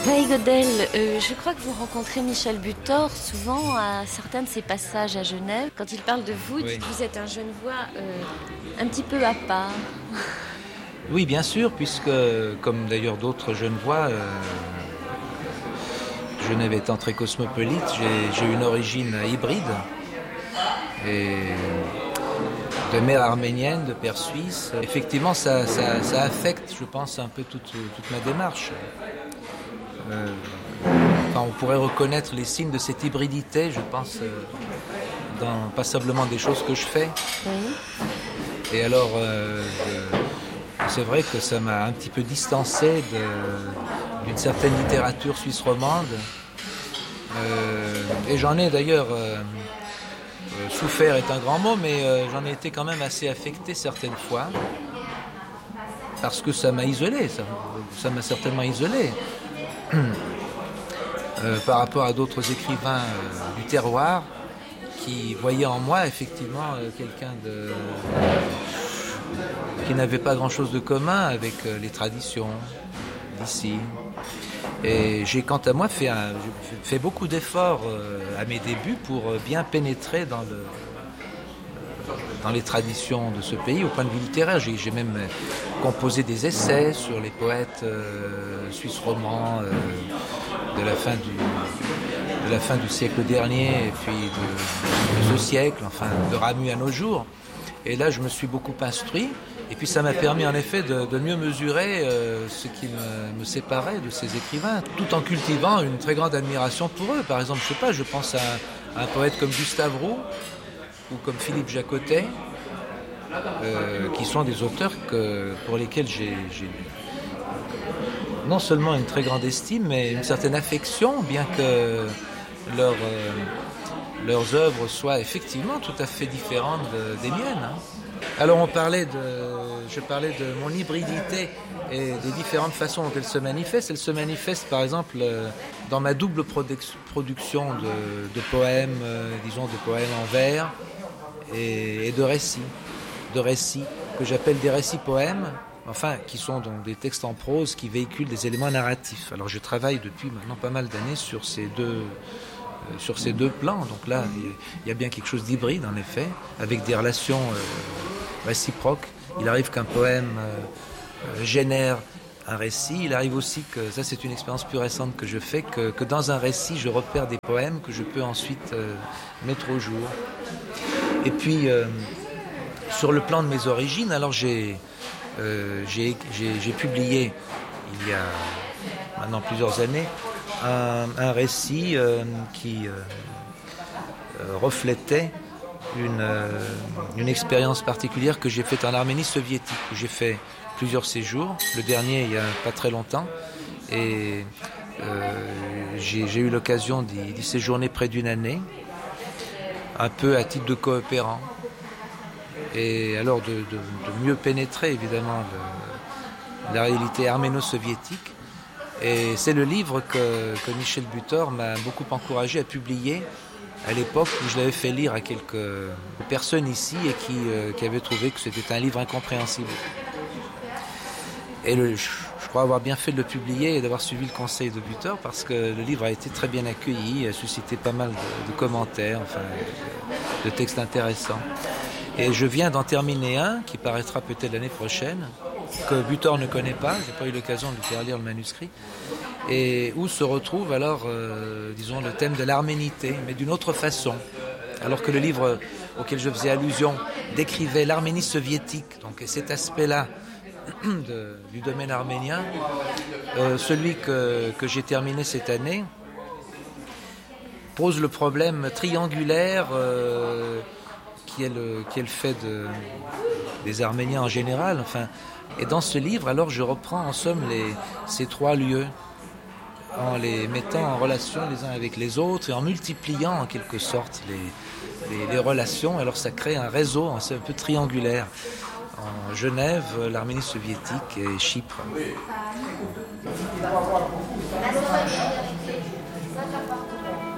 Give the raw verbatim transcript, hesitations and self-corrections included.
Maï Godel, euh, je crois que vous rencontrez Michel Butor souvent à certains de ses passages à Genève. Quand il parle de vous, il Oui. dit que vous êtes un Genevois euh, un petit peu à part. Oui, bien sûr, puisque, comme d'ailleurs d'autres Genevois, euh, Genève étant très cosmopolite, j'ai, j'ai une origine hybride. Et de mère arménienne, de père suisse. Effectivement, ça, ça, ça affecte, je pense, un peu toute, toute ma démarche. Euh, enfin, on pourrait reconnaître les signes de cette hybridité, je pense, euh, dans passablement des choses que je fais. Oui. Et alors, euh, je, c'est vrai que ça m'a un petit peu distancé de, d'une certaine littérature suisse romande. Euh, et j'en ai d'ailleurs... Euh, Euh, souffert est un grand mot, mais euh, j'en ai été quand même assez affecté certaines fois, parce que ça m'a isolé, ça, ça m'a certainement isolé euh, par rapport à d'autres écrivains euh, du terroir qui voyaient en moi effectivement euh, quelqu'un de, qui n'avait pas grand-chose de commun avec euh, les traditions d'ici. Et j'ai quant à moi fait, un, fait beaucoup d'efforts euh, à mes débuts pour euh, bien pénétrer dans, le, dans les traditions de ce pays au point de vue littéraire. J'ai, j'ai même composé des essais sur les poètes euh, suisses romans euh, de, la fin du, de la fin du siècle dernier et puis de, de ce siècle, enfin de Ramu à nos jours. Et là, je me suis beaucoup instruit. Et puis ça m'a permis en effet de, de mieux mesurer euh, ce qui me, me séparait de ces écrivains, tout en cultivant une très grande admiration pour eux. Par exemple, je sais pas, je pense à, à un poète comme Gustave Roux ou comme Philippe Jacotet, euh, qui sont des auteurs que, pour lesquels j'ai, j'ai non seulement une très grande estime, mais une certaine affection, bien que leur, euh, leurs œuvres soient effectivement tout à fait différentes de, des miennes. Hein. Alors on parlait de, je parlais de mon hybridité et des différentes façons dont elle se manifeste. Elle se manifeste par exemple dans ma double produc- production de, de poèmes, euh, disons de poèmes en vers et, et de récits, de récits que j'appelle des récits-poèmes, enfin qui sont donc des textes en prose qui véhiculent des éléments narratifs. Alors je travaille depuis maintenant pas mal d'années sur ces deux sur ces deux plans. Donc là, il y a bien quelque chose d'hybride, en effet, avec des relations euh, réciproques. Il arrive qu'un poème euh, génère un récit. Il arrive aussi que, ça c'est une expérience plus récente que je fais, que, que dans un récit, je repère des poèmes que je peux ensuite euh, mettre au jour. Et puis, euh, sur le plan de mes origines, alors j'ai, euh, j'ai, j'ai, j'ai publié, il y a maintenant plusieurs années, Un, un récit euh, qui euh, euh, reflétait une, euh, une expérience particulière que j'ai faite en Arménie soviétique, où j'ai fait plusieurs séjours, le dernier il n'y a pas très longtemps, et euh, j'ai, j'ai eu l'occasion d'y, d'y séjourner près d'une année, un peu à titre de coopérant, et alors de, de, de mieux pénétrer évidemment le, la réalité arméno-soviétique. Et c'est le livre que, que Michel Butor m'a beaucoup encouragé à publier à l'époque où je l'avais fait lire à quelques personnes ici et qui, euh, qui avaient trouvé que c'était un livre incompréhensible. Et le, je, je crois avoir bien fait de le publier et d'avoir suivi le conseil de Butor parce que le livre a été très bien accueilli, a suscité pas mal de, de commentaires, enfin, de, de textes intéressants. Et je viens d'en terminer un qui paraîtra peut-être l'année prochaine, que Butor ne connaît pas, j'ai pas eu l'occasion de lui faire lire le manuscrit, et où se retrouve alors, euh, disons, le thème de l'arménité, mais d'une autre façon. Alors que le livre auquel je faisais allusion décrivait l'Arménie soviétique, donc cet aspect-là de, du domaine arménien, euh, celui que, que j'ai terminé cette année pose le problème triangulaire euh, qui est le, qui est le fait de, des Arméniens en général, enfin. Et dans ce livre, alors, je reprends en somme les, ces trois lieux en les mettant en relation les uns avec les autres et en multipliant en quelque sorte les, les, les relations. Alors ça crée un réseau un peu triangulaire en Genève, l'Arménie soviétique et Chypre.